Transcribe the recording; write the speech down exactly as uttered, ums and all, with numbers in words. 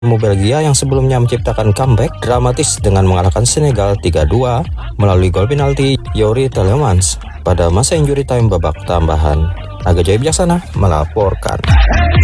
Belgia yang sebelumnya menciptakan comeback dramatis dengan mengalahkan Senegal tiga dua melalui gol penalti Yuri Telemans pada masa injury time babak tambahan. Naga Jaya Bijaksana melaporkan.